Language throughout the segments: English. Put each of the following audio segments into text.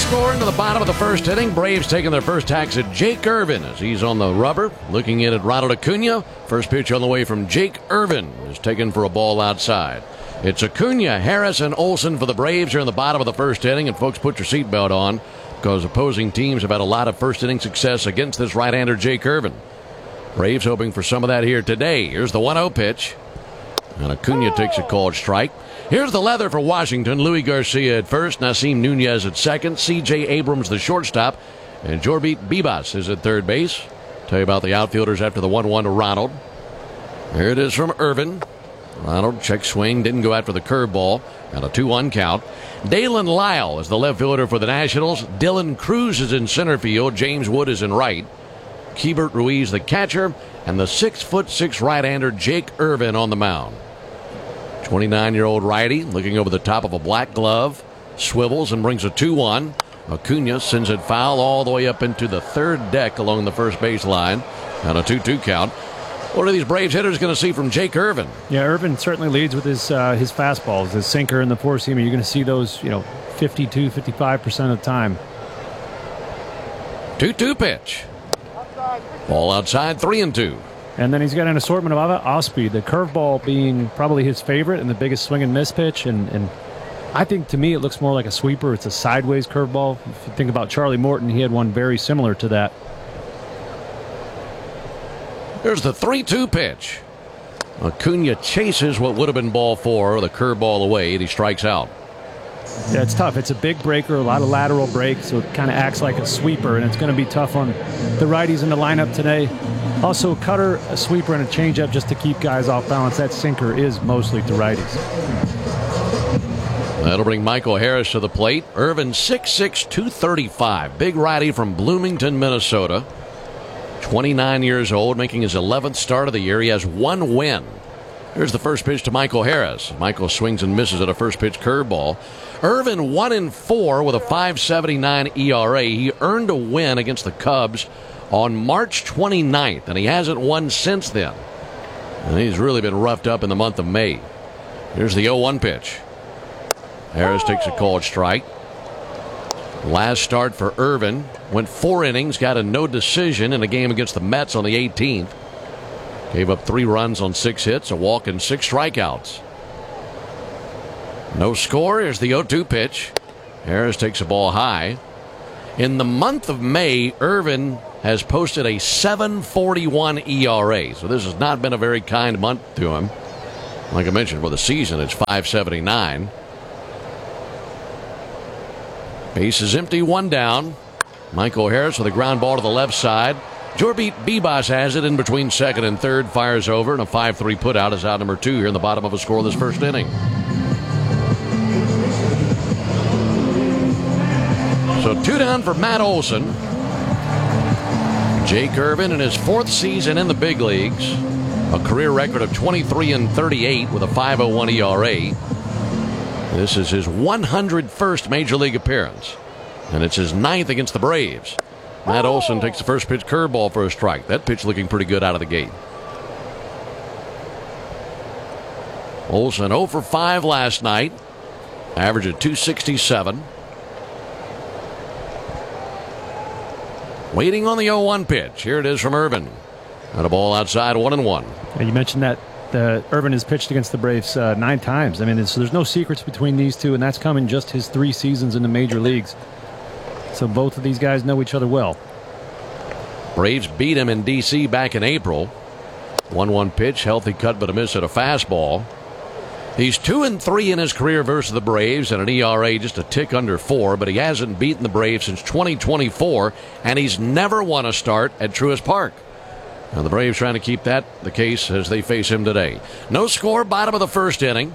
score into the bottom of the first inning. Braves taking their first hacks at Jake Irvin as he's on the rubber. Looking in at Ronald Acuna. First pitch on the way from Jake Irvin is taken for a ball outside. It's Acuna, Harris, and Olson for the Braves here in the bottom of the first inning. And folks, put your seatbelt on because opposing teams have had a lot of first inning success against this right-hander Jake Irvin. Braves hoping for some of that here today. Here's the 1-0 pitch. And Acuna takes a called strike. Here's the leather for Washington. Louis Garcia at first. Nasim Nunez at second. C.J. Abrams the shortstop. And Jorbit Bibas is at third base. Tell you about the outfielders after the 1-1 to Ronald. Here it is from Irvin. Ronald check swing. Didn't go after the curveball. Got a 2-1 count. Dalen Lyle is the left fielder for the Nationals. Dylan Cruz is in center field. James Wood is in right. Keibert Ruiz the catcher. And the 6'6" right-hander Jake Irvin on the mound. 29-year-old righty looking over the top of a black glove. Swivels and brings a 2-1. Acuna sends it foul all the way up into the third deck along the first baseline. And a 2-2 count. What are these Braves hitters going to see from Jake Irvin? Yeah, Irvin certainly leads with his fastballs, his sinker and the four-seamer. You're going to see those, 52, 55% of the time. 2-2 pitch. Ball outside, 3-2. And then he's got an assortment of off-speed, the curveball being probably his favorite and the biggest swing and miss pitch. And I think, to me, it looks more like a sweeper. It's a sideways curveball. If you think about Charlie Morton, he had one very similar to that. There's the 3-2 pitch. Acuna chases what would have been ball four, the curveball away, and he strikes out. Yeah, it's tough. It's a big breaker, a lot of lateral break, so it kind of acts like a sweeper, and it's going to be tough on the righties in the lineup today. Also, a cutter, a sweeper, and a changeup just to keep guys off balance. That sinker is mostly to righties. That'll bring Michael Harris to the plate. Irvin, 6'6", 235. Big righty from Bloomington, Minnesota. 29 years old, making his 11th start of the year. He has one win. Here's the first pitch to Michael Harris. Michael swings and misses at a first pitch curveball. Irvin 1-4 with a 5.79 ERA. He earned a win against the Cubs on March 29th, and he hasn't won since then. And he's really been roughed up in the month of May. Here's the 0-1 pitch. Harris takes a called strike. Last start for Irvin. Went 4 innings, got a no decision in a game against the Mets on the 18th. Gave up 3 runs on 6 hits, a walk, and 6 strikeouts. No score. Here's the 0-2 pitch. Harris takes a ball high. In the month of May, Irvin has posted a 7.41 ERA. So this has not been a very kind month to him. Like I mentioned, for the season, it's 5.79. Base is empty, 1 down. Michael Harris with a ground ball to the left side. Jorbit Bibas has it in between second and third. Fires over, and a 5-3 putout is out number 2 here in the bottom of a scoreless first inning. So 2 down for Matt Olson. Jake Irvin in his 4th season in the big leagues. A career record of 23-38 with a 5.01 ERA. This is his 101st Major League appearance. And it's his 9th against the Braves. Matt Olson takes the first pitch curveball for a strike. That pitch looking pretty good out of the gate. Olson 0 for 5 last night. Average of 267. Waiting on the 0-1 pitch. Here it is from Irvin. And a ball outside, 1-1. And you mentioned that Irvin has pitched against the Braves 9 times. I mean, there's no secrets between these two, and that's coming just his 3 seasons in the major leagues. So both of these guys know each other well. Braves beat him in D.C. back in April. 1-1 pitch, healthy cut but a miss at a fastball. He's 2-3 in his career versus the Braves and an ERA just a tick under 4, but he hasn't beaten the Braves since 2024, and he's never won a start at Truist Park. Now the Braves trying to keep that the case as they face him today. No score, bottom of the first inning.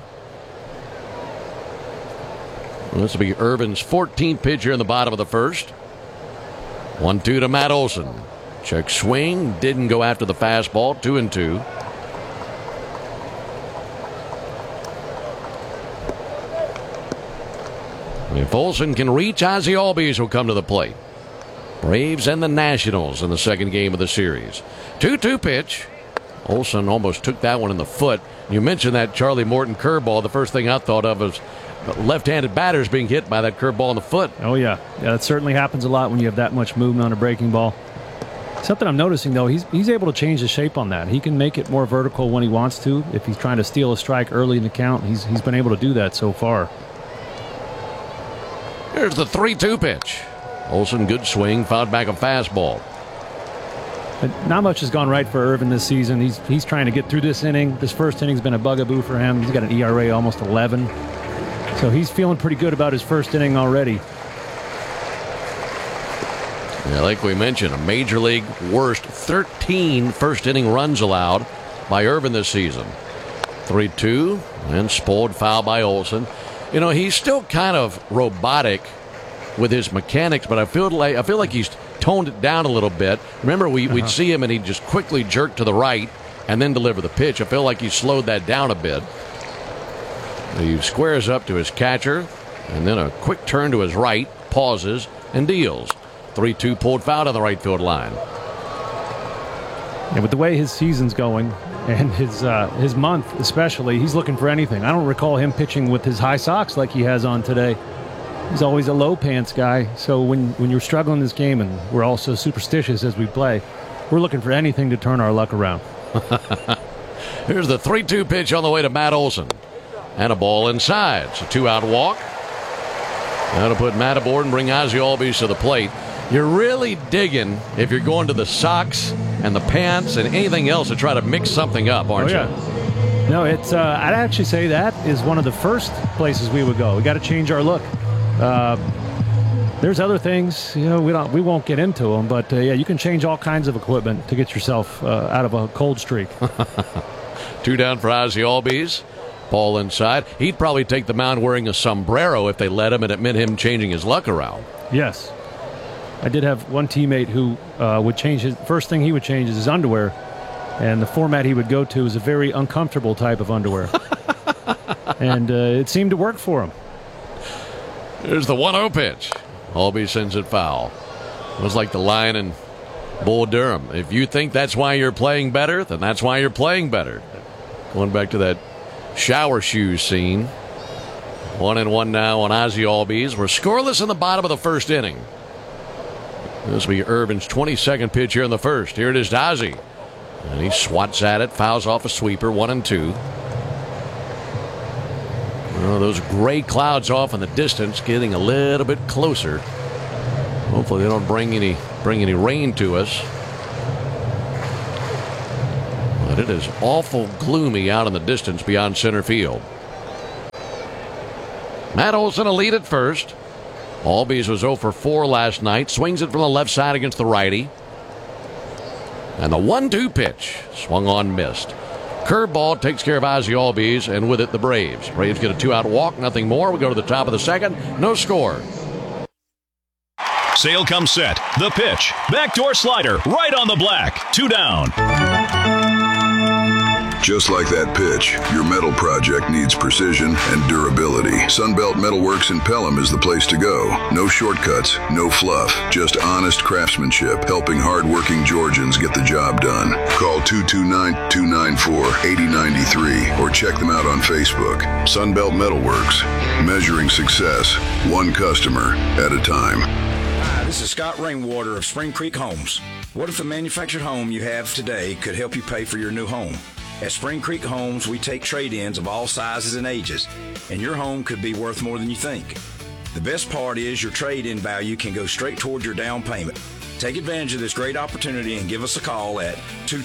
This will be Irvin's 14th pitch here in the bottom of the first. 1-2 to Matt Olson. Check swing. Didn't go after the fastball. 2-2. If Olson can reach, Ozzie Albies will come to the plate. Braves and the Nationals in the second game of the series. 2-2 pitch. Olson almost took that one in the foot. You mentioned that Charlie Morton curveball. The first thing I thought of was left-handed batters being hit by that curveball in the foot. Oh, yeah. Yeah, that certainly happens a lot when you have that much movement on a breaking ball. Something I'm noticing, though, he's able to change the shape on that. He can make it more vertical when he wants to. If he's trying to steal a strike early in the count, he's been able to do that so far. Here's the 3-2 pitch. Olson, good swing, fouled back a fastball. But not much has gone right for Irvin this season. He's trying to get through this inning. This first inning's been a bugaboo for him. He's got an ERA almost 11. So he's feeling pretty good about his first inning already. Yeah, like we mentioned, a major league worst 13 first-inning runs allowed by Irvin this season. 3-2, and spoiled foul by Olson. You know, he's still kind of robotic with his mechanics, but I feel like he's toned it down a little bit. Remember, we'd see him and he'd just quickly jerk to the right and then deliver the pitch. I feel like he slowed that down a bit. He squares up to his catcher, and then a quick turn to his right, pauses, and deals. 3-2 pulled foul on the right field line. And with the way his season's going, and his month especially, he's looking for anything. I don't recall him pitching with his high socks like he has on today. He's always a low pants guy. So when you're struggling this game, and we're also superstitious as we play, we're looking for anything to turn our luck around. Here's the 3-2 pitch on the way to Matt Olson. And a ball inside. It's a 2-out walk. That'll put Matt aboard and bring Ozzie Albies to the plate. You're really digging if you're going to the socks and the pants and anything else to try to mix something up, aren't you? No, it's. I'd actually say that is one of the first places we would go. We got to change our look. There's other things, you know, we won't get into them, but yeah, you can change all kinds of equipment to get yourself out of a cold streak. 2 down for Ozzie Albies. Ball inside. He'd probably take the mound wearing a sombrero if they let him, and it meant him changing his luck around. Yes. I did have one teammate who would change his first thing he would change is his underwear, and the format he would go to is a very uncomfortable type of underwear. And it seemed to work for him. There's the 1-0 pitch. Albies sends it foul. It was like the line in Bull Durham. If you think that's why you're playing better, then that's why you're playing better. Going back to that shower shoes scene. 1-1 now on Ozzie Albies. We're scoreless in the bottom of the first inning. This will be Irvin's 22nd pitch here in the first. Here it is to Ozzie. And he swats at it, fouls off a sweeper, 1-2. Well, those gray clouds off in the distance, getting a little bit closer. Hopefully they don't bring any rain to us. But it is awful gloomy out in the distance beyond center field. Matt Olson a lead at first. Albies was 0 for 4 last night. Swings it from the left side against the righty. And the 1-2 pitch. Swung on, missed. Curveball takes care of Ozzie Albies, and with it the Braves. Braves get a 2-out walk, nothing more. We go to the top of the second. No score. Sale comes set. The pitch. Backdoor slider. Right on the black. 2 down. Just like that pitch, your metal project needs precision and durability. Sunbelt Metalworks in Pelham is the place to go. No shortcuts, no fluff, just honest craftsmanship, helping hardworking Georgians get the job done. Call 229-294-8093 or check them out on Facebook. Sunbelt Metalworks, measuring success, one customer at a time. Hi, this is Scott Rainwater of Spring Creek Homes. What if the manufactured home you have today could help you pay for your new home? At Spring Creek Homes, we take trade-ins of all sizes and ages, and your home could be worth more than you think. The best part is your trade-in value can go straight toward your down payment. Take advantage of this great opportunity and give us a call at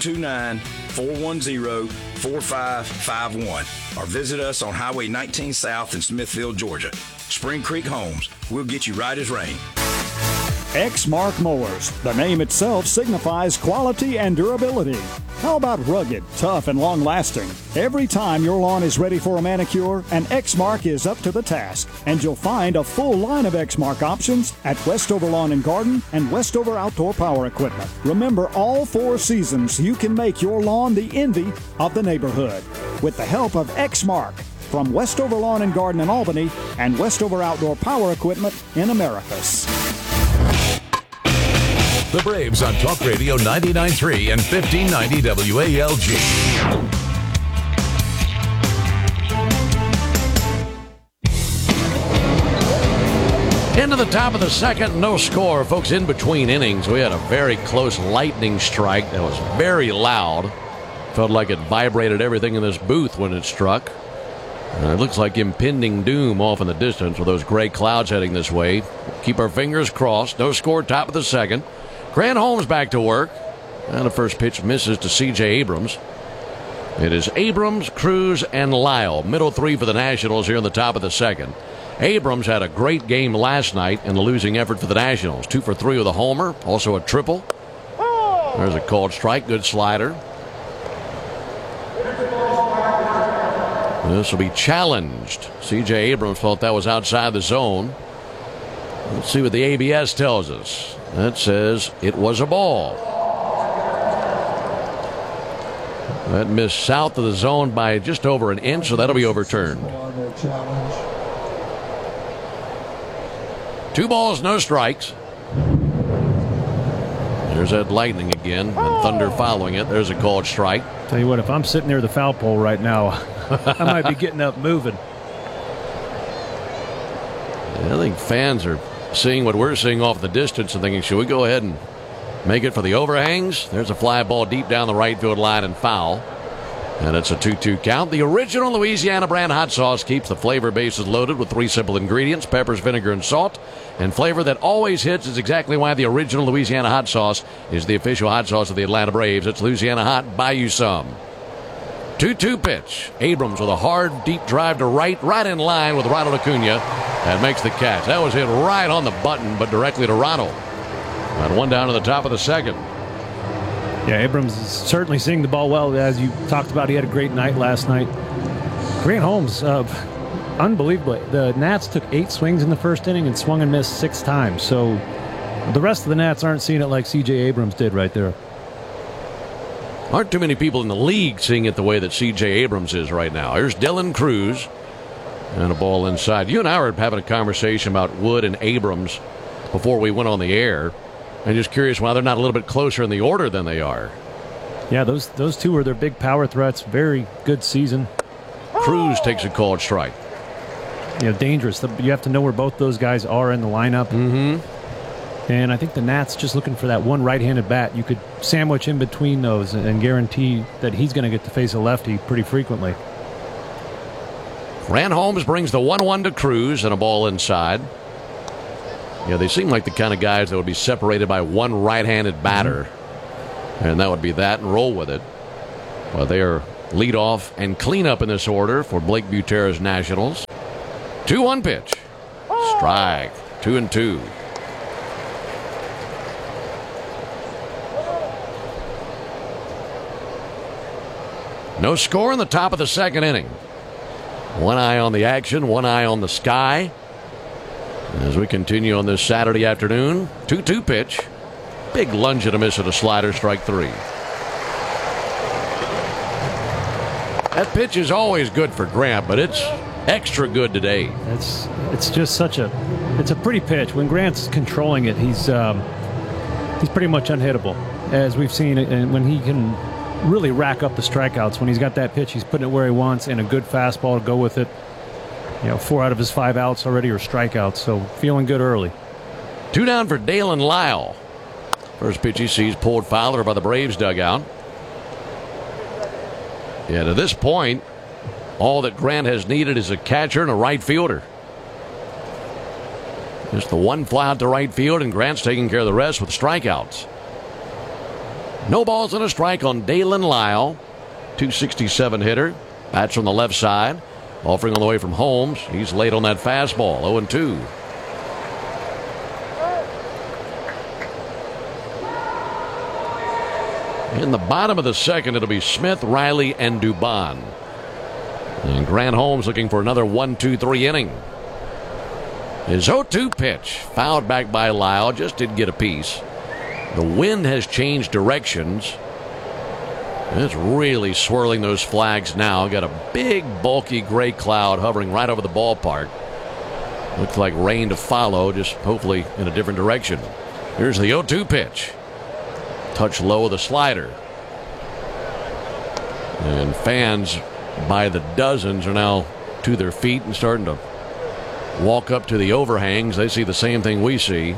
229-410-4551 or visit us on Highway 19 South in Smithfield, Georgia. Spring Creek Homes, we'll get you right as rain. Exmark Mowers. The name itself signifies quality and durability. How about rugged, tough, and long-lasting? Every time your lawn is ready for a manicure, an Exmark is up to the task. And you'll find a full line of Exmark options at Westover Lawn and Garden and Westover Outdoor Power Equipment. Remember, all 4 seasons, you can make your lawn the envy of the neighborhood with the help of Exmark from Westover Lawn and Garden in Albany and Westover Outdoor Power Equipment in Americus. The Braves on Talk Radio 99.3 and 1590 WALG. Into the top of the second, no score. Folks, in between innings, we had a very close lightning strike that was very loud. Felt like it vibrated everything in this booth when it struck. It looks like impending doom off in the distance with those gray clouds heading this way. Keep our fingers crossed. No score, top of the second. Grant Holmes back to work. And the first pitch misses to C.J. Abrams. It is Abrams, Cruz, and Lyle. Middle three for the Nationals here in the top of the second. Abrams had a great game last night in the losing effort for the Nationals. 2 for 3 with a homer, also a triple. There's a called strike, good slider. This will be challenged. C.J. Abrams thought that was outside the zone. Let's see what the ABS tells us. That says it was a ball. That missed south of the zone by just over an inch, so that'll be overturned. 2 balls, no strikes. There's that lightning again, and thunder following it. There's a called strike. Tell you what, if I'm sitting near the foul pole right now, I might be getting up moving. I think fans are seeing what we're seeing off the distance and thinking, should we go ahead and make it for the overhangs? There's a fly ball deep down the right field line and foul. And it's a 2-2 count. The original Louisiana brand hot sauce keeps the flavor bases loaded with 3 simple ingredients: peppers, vinegar, and salt. And flavor that always hits is exactly why the original Louisiana hot sauce is the official hot sauce of the Atlanta Braves. It's Louisiana Hot. Buy you some. 2-2 pitch. Abrams with a hard, deep drive to right in line with Ronald Acuna. That makes the catch. That was hit right on the button, but directly to Ronald. And 1 down to the top of the second. Yeah, Abrams is certainly seeing the ball well. As you talked about, he had a great night last night. Grant Holmes, unbelievably. The Nats took 8 swings in the first inning and swung and missed 6 times. So the rest of the Nats aren't seeing it like C.J. Abrams did right there. Aren't too many people in the league seeing it the way that C.J. Abrams is right now. Here's Dylan Cruz. And a ball inside. You and I were having a conversation about Wood and Abrams before we went on the air. I'm just curious why they're not a little bit closer in the order than they are. Yeah, those two are their big power threats. Very good season. Cruz takes a called strike. You know, dangerous. You have to know where both those guys are in the lineup. Mm-hmm. And I think the Nats just looking for that one right-handed bat. You could sandwich in between those and guarantee that he's going to get to face a lefty pretty frequently. Grant Holmes brings the 1-1 to Cruz and a ball inside. Yeah, they seem like the kind of guys that would be separated by one right-handed batter. And that would be that and roll with it. Well, they are leadoff and cleanup in this order for Blake Buterra's Nationals. 2-1 pitch. Strike. 2-2. No score in the top of the second inning. One eye on the action, one eye on the sky. As we continue on this Saturday afternoon, 2-2 pitch. Big lunge and a miss at a slider, strike 3. That pitch is always good for Grant, but it's extra good today. It's just such it's a pretty pitch. When Grant's controlling it, he's pretty much unhittable, as we've seen it. And when he can really rack up the strikeouts, when he's got that pitch, he's putting it where he wants, and a good fastball to go with it. 4 out of his 5 outs already are strikeouts, so feeling good early. 2 down for Dalen Lyle. First pitch he sees pulled Fowler by the Braves dugout. Yeah, to this point, all that Grant has needed is a catcher and a right fielder. Just the one fly out to right field, and Grant's taking care of the rest with strikeouts. No balls and a strike on Dalen Lyle. 267 hitter. Bats from the left side. Offering on the way from Holmes. He's late on that fastball. 0-2. In the bottom of the second, it'll be Smith, Riley, and Dubon. And Grant Holmes looking for another 1-2-3 inning. His 0-2 pitch. Fouled back by Lyle. Just didn't get a piece. The wind has changed directions. It's really swirling those flags now. Got a big, bulky gray cloud hovering right over the ballpark. Looks like rain to follow, just hopefully in a different direction. Here's the 0-2 pitch. Touch low of the slider. And fans by the dozens are now to their feet and starting to walk up to the overhangs. They see the same thing we see.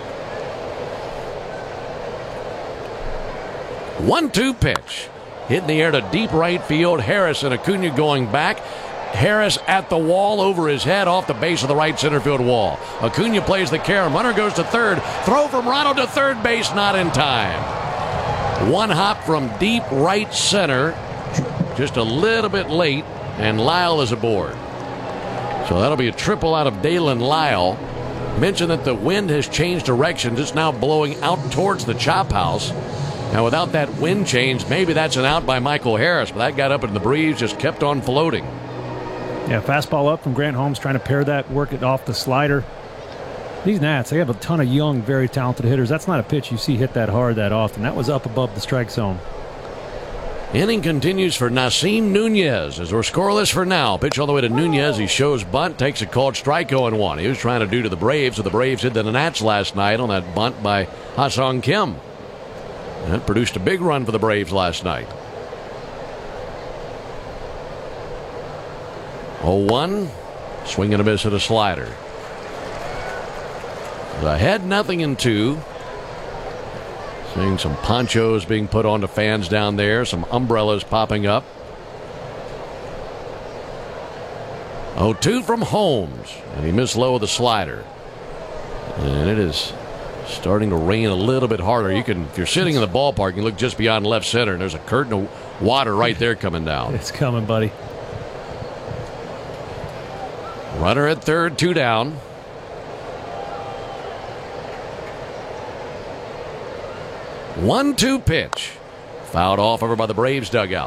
1-2 pitch. Hit in the air to deep right field. Harris and Acuna going back. Harris at the wall, over his head, off the base of the right center field wall. Acuna plays the carom. Runner goes to third. Throw from Ronald to third base, not in time. One hop from deep right center, just a little bit late, and Lyle is aboard. So that'll be a triple out of Dalen Lyle. Mentioned that the wind has changed directions. It's now blowing out towards the chop house. Now, without that wind change, maybe that's an out by Michael Harris, but that got up in the breeze, just kept on floating. Yeah, fastball up from Grant Holmes, trying to pair that, work it off the slider. These Nats, they have a ton of young, very talented hitters. That's not a pitch you see hit that hard that often. That was up above the strike zone. Inning continues for Nasim Nunez as we're scoreless for now. Pitch all the way to Nunez. He shows bunt, takes a called strike 0-1. He was trying to do to the Braves, so the Braves hit the Nats last night on that bunt by Ha-Seong Kim. That produced a big run for the Braves last night. 0-1. Swing and a miss at a slider. Ahead 0-2. Seeing some ponchos being put onto fans down there. Some umbrellas popping up. 0-2 from Holmes. And he missed low with the slider. And it is starting to rain a little bit harder. You can, if you're sitting in the ballpark, you can look just beyond left center, and there's a curtain of water right there coming down. It's coming, buddy. Runner at third, 2 down. One-two pitch. Fouled off over by the Braves dugout.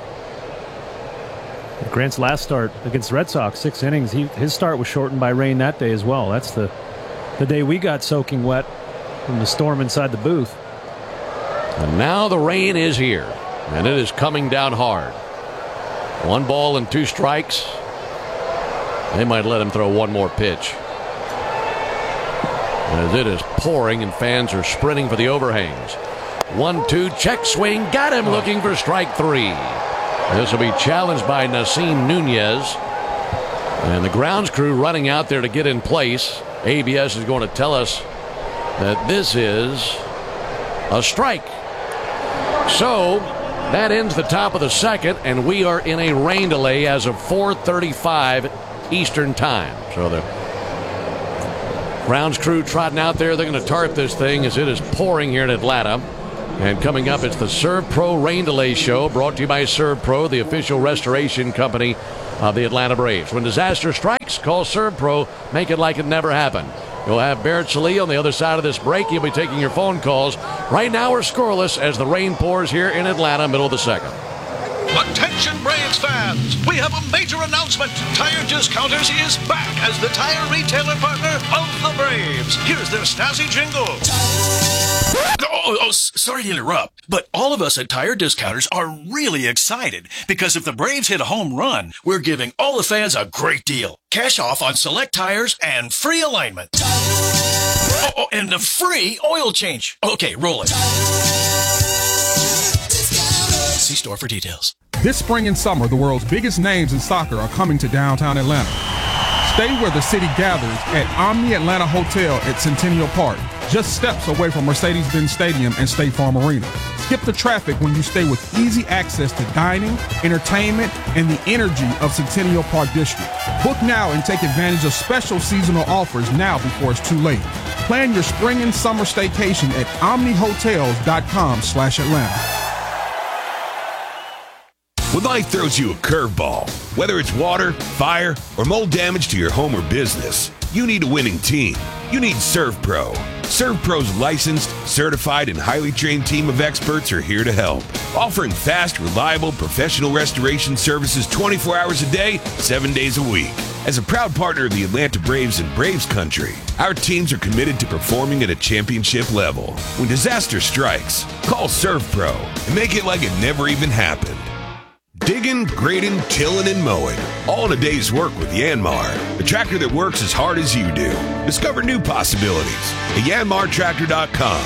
Grant's last start against the Red Sox, 6 innings. His start was shortened by rain that day as well. That's the day we got soaking wet from the storm inside the booth. And now the rain is here, and it is coming down hard. 1 ball and 2 strikes. They might let him throw one more pitch, as it is pouring and fans are sprinting for the overhangs. 1-2, check swing, got him looking for strike 3. This will be challenged by Nasim Nunez, and the grounds crew running out there to get in place. ABS is going to tell us that this is a strike. So that ends the top of the second, and we are in a rain delay as of 4:35 Eastern time. So the grounds crew trotting out there. They're going to tarp this thing as it is pouring here in Atlanta. And coming up, it's the ServPro Rain Delay Show, brought to you by ServPro, the official restoration company of the Atlanta Braves. When disaster strikes, call ServPro. Make it like it never happened. You'll have Barrett Sallee on the other side of this break. He'll be taking your phone calls. Right now, we're scoreless as the rain pours here in Atlanta, middle of the second. Attention Braves fans, we have a major announcement. Tire Discounters is back as the tire retailer partner of the Braves. Here's their snazzy jingle. Sorry to interrupt, but all of us at Tire Discounters are really excited because if the Braves hit a home run, we're giving all the fans a great deal. Cash off on select tires and free alignment. And a free oil change. Okay, roll it. See store for details. This spring and summer, the world's biggest names in soccer are coming to downtown Atlanta. Stay where the city gathers at Omni Atlanta Hotel at Centennial Park, just steps away from Mercedes-Benz Stadium and State Farm Arena. Skip the traffic when you stay with easy access to dining, entertainment, and the energy of Centennial Park District. Book now and take advantage of special seasonal offers now before it's too late. Plan your spring and summer staycation at omnihotels.com/Atlanta. When life throws you a curveball, whether it's water, fire, or mold damage to your home or business, you need a winning team. You need ServPro. ServPro's licensed, certified, and highly trained team of experts are here to help, offering fast, reliable, professional restoration services 24 hours a day, 7 days a week. As a proud partner of the Atlanta Braves and Braves Country, our teams are committed to performing at a championship level. When disaster strikes, call ServPro and make it like it never even happened. Digging, grading, tilling, and mowing. All in a day's work with Yanmar, a tractor that works as hard as you do. Discover new possibilities at yanmartractor.com.